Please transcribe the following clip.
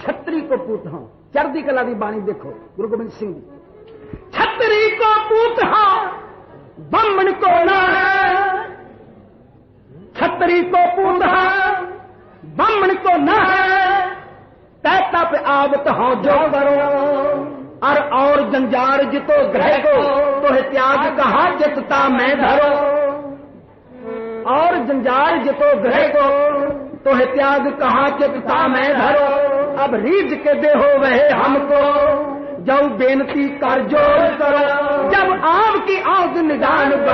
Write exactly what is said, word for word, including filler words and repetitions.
छतरी को पूत हाँ चढ़दी कला की बाणी देखो गुरु गोबिंद सिंह जी। छतरी को पूत हाँ बम्मन को ना है, छतरी को पूत हाँ बम्मन को ना है, तैता पे आवत हाँ जो करो और और जंजार जितो ग्रह को तो है त्याग कहा जितता मैं धरो, और जंजार जितो ग्रह को तो है त्याग कहा चितता मैं धरो। अब रीझ के देहो वह हमको जब बेनती कर जोर करो, जब आपकी आग निदान